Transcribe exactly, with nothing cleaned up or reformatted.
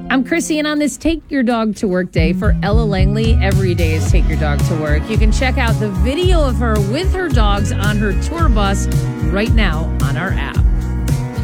I'm Chrissy, and on this Take Your Dog to Work Day for Ella Langley, every day is Take Your Dog to Work. You can check out the video of her with her dogs on her tour bus right now on our app.